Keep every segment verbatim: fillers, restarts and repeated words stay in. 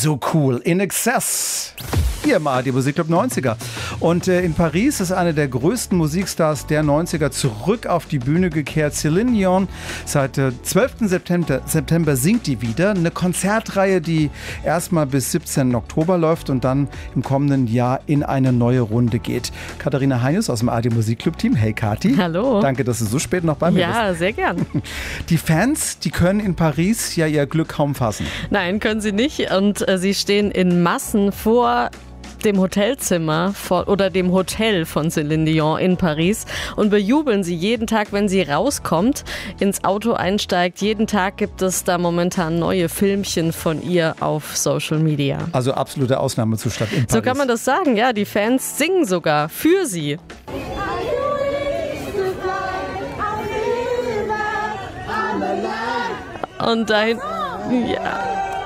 So cool. In Excess. Hier im A R D Musikclub neunziger. Und äh, in Paris ist eine der größten Musikstars der neunziger zurück auf die Bühne gekehrt. Céline Dion. Seit äh, zwölften September, September singt die wieder. Eine Konzertreihe, die erstmal bis siebzehnten Oktober läuft und dann im kommenden Jahr in eine neue Runde geht. Katharina Heinius aus dem A R D Musikclub-Team. Hey Kathi. Hallo. Danke, dass du so spät noch bei mir ja, bist. Ja, sehr gern. Die Fans, die können in Paris ja ihr Glück kaum fassen. Nein, können sie nicht. Und äh, sie stehen in Massen vor dem Hotelzimmer von, oder dem Hotel von Céline Dion in Paris und bejubeln sie jeden Tag, wenn sie rauskommt, ins Auto einsteigt. Jeden Tag gibt es da momentan neue Filmchen von ihr auf Social Media. Also absoluter Ausnahmezustand in Paris. So kann man das sagen, ja. Die Fans singen sogar für sie. Und dahin, ja.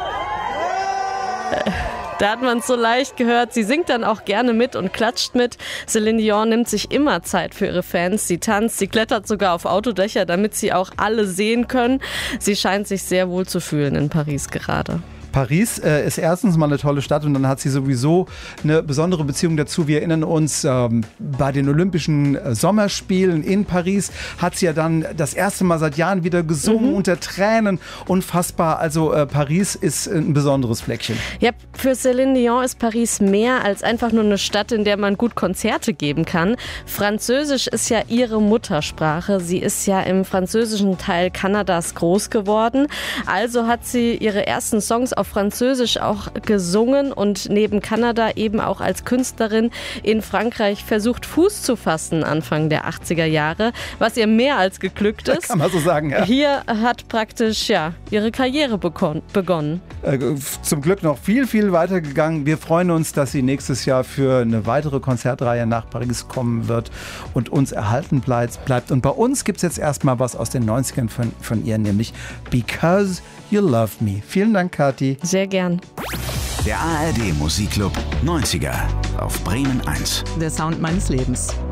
Da hat man es so leicht gehört. Sie singt dann auch gerne mit und klatscht mit. Céline Dion nimmt sich immer Zeit für ihre Fans. Sie tanzt, sie klettert sogar auf Autodächer, damit sie auch alle sehen können. Sie scheint sich sehr wohl zu fühlen in Paris gerade. Paris äh, ist erstens mal eine tolle Stadt und dann hat sie sowieso eine besondere Beziehung dazu. Wir erinnern uns, ähm, bei den Olympischen äh, Sommerspielen in Paris hat sie ja dann das erste Mal seit Jahren wieder gesungen, mhm. unter Tränen. Unfassbar. Also äh, Paris ist ein besonderes Fleckchen. Ja, für Céline Dion ist Paris mehr als einfach nur eine Stadt, in der man gut Konzerte geben kann. Französisch ist ja ihre Muttersprache. Sie ist ja im französischen Teil Kanadas groß geworden. Also hat sie ihre ersten Songs auf Französisch auch gesungen und neben Kanada eben auch als Künstlerin in Frankreich versucht, Fuß zu fassen Anfang der achtziger Jahre, was ihr mehr als geglückt ist. Kann man so sagen, ja. Hier hat praktisch ja ihre Karriere begonnen. Äh, zum Glück noch viel, viel weiter gegangen. Wir freuen uns, dass sie nächstes Jahr für eine weitere Konzertreihe nach Paris kommen wird und uns erhalten bleibt. Und bei uns gibt es jetzt erstmal was aus den neunzigern von, von ihr, nämlich Because You Love Me. Vielen Dank, Kathi. Sehr gern. Der A R D Musikclub neunziger auf Bremen eins. Der Sound meines Lebens.